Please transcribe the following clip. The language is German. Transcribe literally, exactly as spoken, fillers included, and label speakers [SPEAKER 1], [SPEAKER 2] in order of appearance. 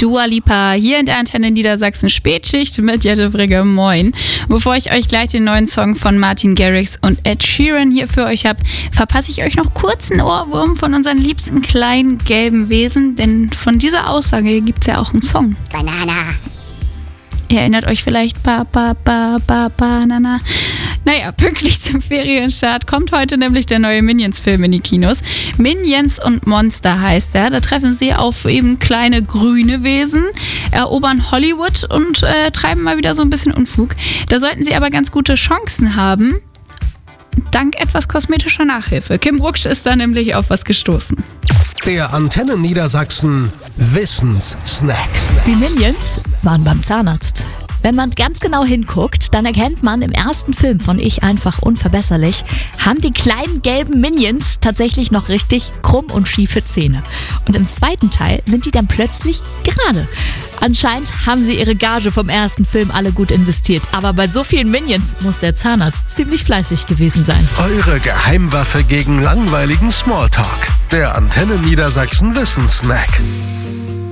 [SPEAKER 1] Dua Lipa hier in der Antenne Niedersachsen Spätschicht mit Jette Frigge. Moin. Bevor ich euch gleich den neuen Song von Martin Garrix und Ed Sheeran hier für euch habe, verpasse ich euch noch kurz einen Ohrwurm von unseren liebsten kleinen gelben Wesen, denn von dieser Aussage gibt es ja auch einen Song.
[SPEAKER 2] Banana.
[SPEAKER 1] Ihr erinnert euch vielleicht, ba, ba, ba, ba, banana. Naja, pünktlich zum Ferienstart kommt heute nämlich der neue Minions-Film in die Kinos. Minions und Monster heißt er. Da treffen sie auf eben kleine grüne Wesen, erobern Hollywood und äh, treiben mal wieder so ein bisschen Unfug. Da sollten sie aber ganz gute Chancen haben, dank etwas kosmetischer Nachhilfe. Kim Rucksch ist da nämlich auf was gestoßen.
[SPEAKER 3] Der Antenne Niedersachsen Wissenssnack.
[SPEAKER 4] Die Minions waren beim Zahnarzt. Wenn man ganz genau hinguckt, dann erkennt man im ersten Film von Ich einfach unverbesserlich, haben die kleinen gelben Minions tatsächlich noch richtig krumm und schiefe Zähne. Und im zweiten Teil sind die dann plötzlich gerade. Anscheinend haben sie ihre Gage vom ersten Film alle gut investiert. Aber bei so vielen Minions muss der Zahnarzt ziemlich fleißig gewesen sein.
[SPEAKER 3] Eure Geheimwaffe gegen langweiligen Smalltalk. Der Antenne Niedersachsen Wissenssnack.